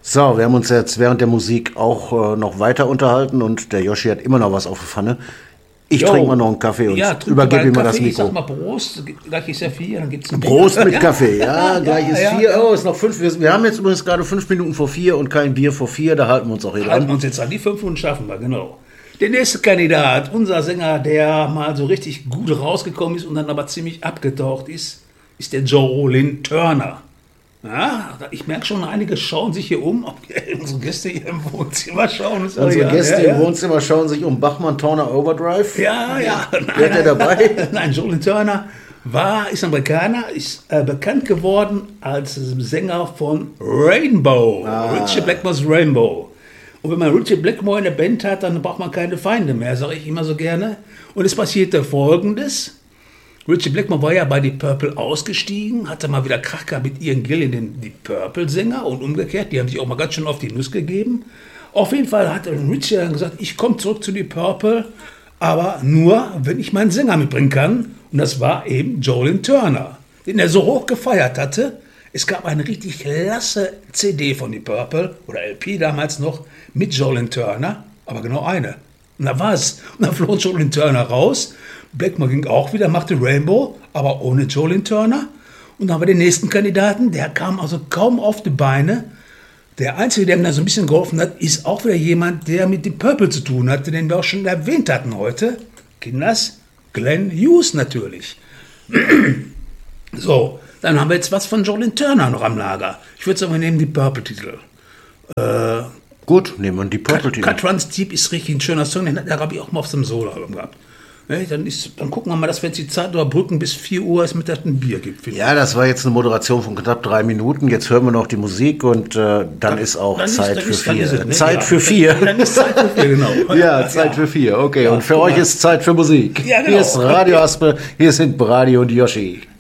So, wir haben uns jetzt während der Musik auch noch weiter unterhalten und der Yoshi hat immer noch was auf der Pfanne. Ich trinke mal noch einen Kaffee und übergebe ihm mal das Mikro. Ich sag mal Prost, gleich ist ja 4, dann gibt's ein Prost Bier. Mit Kaffee, ja, gleich ist 4. Oh, ist noch 5. Wir haben jetzt übrigens gerade 5 Minuten vor 4 und kein Bier vor 4, da halten wir uns auch hier dran. Halten wir uns jetzt an, die 5 Minuten schaffen wir, genau. Der nächste Kandidat, unser Sänger, der mal so richtig gut rausgekommen ist und dann aber ziemlich abgetaucht ist der Jolin Turner. Ja, ich merke schon, einige schauen sich hier um, ob unsere Gäste hier im Wohnzimmer schauen. Unsere Gäste im Wohnzimmer schauen sich um Bachmann Turner Overdrive. Ja. Wer der dabei? Nein, Jolin Turner ist Amerikaner, ist bekannt geworden als Sänger von Rainbow, Ritchie Blackmore's Rainbow. Und wenn man Ritchie Blackmore in der Band hat, dann braucht man keine Feinde mehr, sage ich immer so gerne. Und es passierte Folgendes. Ritchie Blackmore war ja bei Deep Purple ausgestiegen, hatte mal wieder Krach gehabt mit Ian Gillan, den Deep Purple-Sänger, und umgekehrt, die haben sich auch mal ganz schön auf die Nuss gegeben. Auf jeden Fall hat Ritchie dann gesagt, ich komme zurück zu Deep Purple, aber nur, wenn ich meinen Sänger mitbringen kann. Und das war eben Jolin Turner, den er so hoch gefeiert hatte. Es gab eine richtig klasse CD von Deep Purple, oder LP damals noch, mit Jolin Turner, aber genau eine. Und da war es. Und dann floh Jolin Turner raus. Blackmore ging auch wieder, machte Rainbow, aber ohne Jolin Turner. Und dann haben wir den nächsten Kandidaten, der kam also kaum auf die Beine. Der Einzige, der ihm da so ein bisschen geholfen hat, ist auch wieder jemand, der mit Deep Purple zu tun hatte, den wir auch schon erwähnt hatten heute. Kinders, Glenn Hughes natürlich. So, dann haben wir jetzt was von Jolin Turner noch am Lager. Ich würde sagen, wir nehmen die Purple-Titel. Gut, nehmen wir die Purple-Titel. Cut Runs Deep ist richtig ein schöner Song, den habe ich auch mal auf so einem Solo-Album gehabt. Ne, dann gucken wir mal, dass wir jetzt die Zeit überbrücken, bis 4 Uhr es Mittag ein Bier gibt. Ja, das war jetzt eine Moderation von knapp 3 Minuten. Jetzt hören wir noch die Musik und dann ist auch Zeit für 4. Zeit für 4. Dann ist Zeit für 4, genau. Ja, Zeit für 4. Okay, und für euch ist Zeit für Musik. Ja, genau. Hier ist Radio Aspe, hier sind Brady und Yoshi.